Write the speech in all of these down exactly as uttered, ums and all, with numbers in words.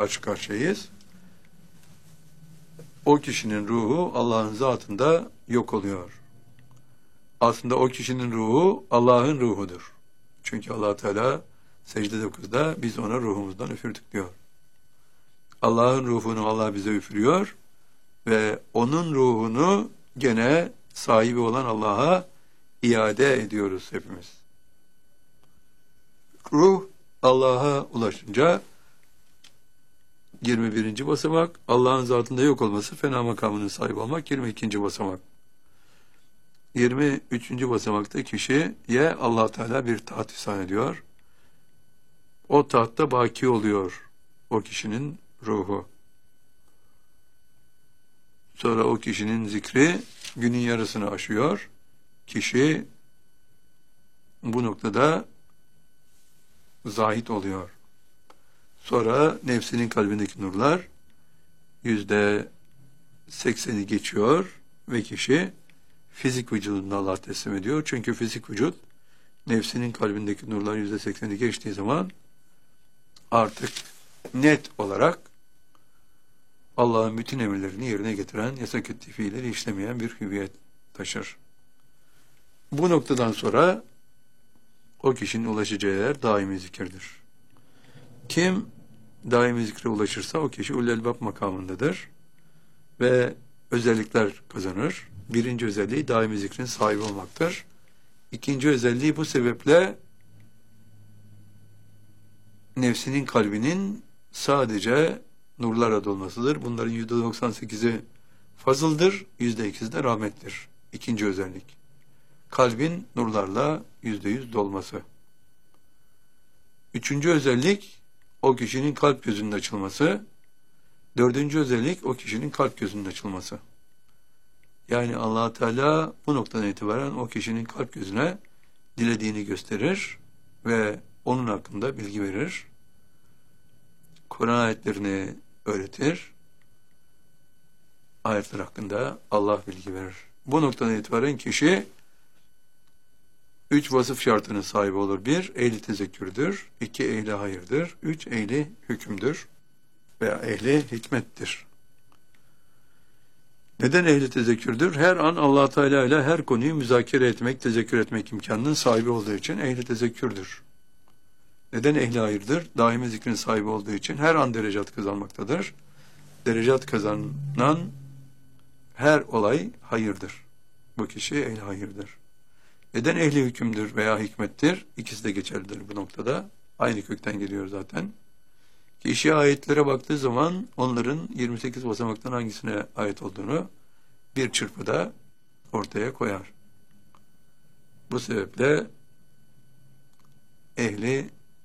karşı karşıyayız. O kişinin ruhu Allah'ın zatında yok oluyor. Aslında o kişinin ruhu Allah'ın ruhudur. Çünkü Allah Teala secde dokuzda biz ona ruhumuzdan üfürdük diyor. Allah'ın ruhunu Allah bize üfürüyor ve onun ruhunu gene sahibi olan Allah'a iade ediyoruz hepimiz. Ruh Allah'a ulaşınca yirmi birinci basamak, Allah'ın zatında yok olması, fena makamının sahibi olmak yirmi ikinci basamak. yirmi üçüncü basamakta kişiye Allah Teala bir taht ihsan ediyor. O tahtta baki oluyor o kişinin ruhu. Sonra o kişinin zikri günün yarısını aşıyor. Kişi bu noktada zahid oluyor. Sonra nefsinin kalbindeki nurlar yüzde sekseni geçiyor ve kişi fizik vücudunda Allah teslim ediyor. Çünkü fizik vücut nefsinin kalbindeki nurlar yüzde sekseni geçtiği zaman artık net olarak Allah'ın bütün emirlerini yerine getiren, yasak ettiği fiilleri işlemeyen bir hüviyet taşır. Bu noktadan sonra o kişinin ulaşacağı yer daimi zikirdir. Kim daimi zikre ulaşırsa o kişi ulul elbab makamındadır ve özellikler kazanır. Birinci özelliği daimi zikrin sahibi olmaktır. İkinci özelliği bu sebeple nefsinin kalbinin sadece nurlara dolmasıdır. Bunların yüzde doksan sekizi fazıldır, yüzde ikisi de rahmettir. İkinci özellik. Kalbin nurlarla yüzde yüz dolması. Üçüncü özellik o kişinin kalp gözünün açılması. Dördüncü özellik o kişinin kalp gözünün açılması. Yani Allah Teala bu noktadan itibaren o kişinin kalp gözüne dilediğini gösterir ve onun hakkında bilgi verir. Kur'an ayetlerini öğretir. Ayetler hakkında Allah bilgi verir. Bu noktadan itibaren kişi üç vasıf şartının sahibi olur. Bir, ehli tezekkürdür. İki, ehli hayırdır. Üç, ehli hükümdür veya ehli hikmettir. Neden ehli tezekkürdür? Her an Allah Teala ile her konuyu müzakere etmek, tezekkür etmek imkanının sahibi olduğu için ehli tezekkürdür. Neden ehli hayırdır? Daimi zikrin sahibi olduğu için her an derecat kazanmaktadır. Derecat kazanan her olay hayırdır. Bu kişi ehli hayırdır. Neden ehli hükümdür veya hikmettir? İkisi de geçerlidir bu noktada. Aynı kökten geliyor zaten. Kişi ayetlere baktığı zaman onların yirmi sekiz basamaktan hangisine ait olduğunu bir çırpıda ortaya koyar. Bu sebeple ehli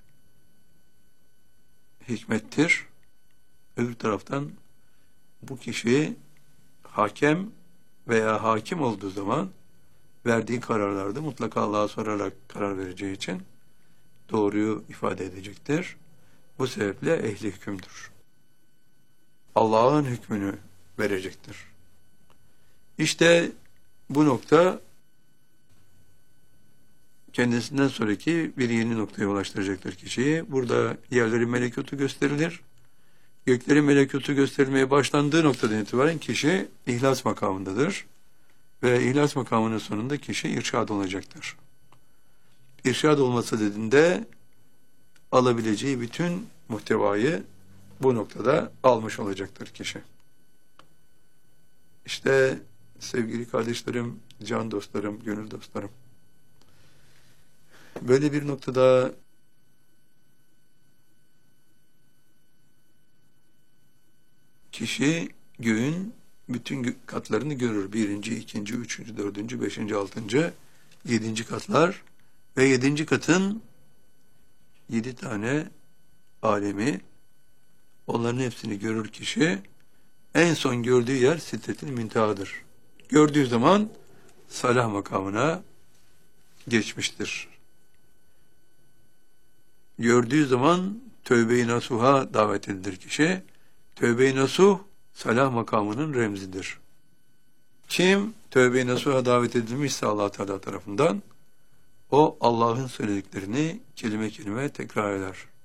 hikmettir. Öbür taraftan bu kişi hakem veya hakim olduğu zaman verdiği kararlarda mutlaka Allah'a sorarak karar vereceği için doğruyu ifade edecektir. Bu sebeple ehli hükümdür. Allah'ın hükmünü verecektir. İşte bu nokta kendisinden sonraki bir yeni noktaya ulaştıracaktır kişiyi. Burada yerlerin melekutu gösterilir. Göklerin melekutu gösterilmeye başlandığı noktadan itibaren kişi ihlas makamındadır. Ve ihlas makamının sonunda kişi irşad olacaktır. İrşad olması dediğinde alabileceği bütün muhtevayı bu noktada almış olacaktır kişi. İşte sevgili kardeşlerim, can dostlarım, gönül dostlarım, böyle bir noktada kişi göğün bütün katlarını görür. Birinci, ikinci, üçüncü, dördüncü, beşinci, altıncı, yedinci katlar ve yedinci katın yedi tane alemi, onların hepsini görür kişi. En son gördüğü yer Sidretil Müntehadır. Gördüğü zaman salah makamına geçmiştir. Gördüğü zaman tövbe-i nasuha davet edilir kişi. Tövbe-i nasuh salah makamının remzidir. Kim tövbe-i nasuha davet edilmişse Allah Teala tarafından o Allah'ın söylediklerini kelime kelime tekrar eder.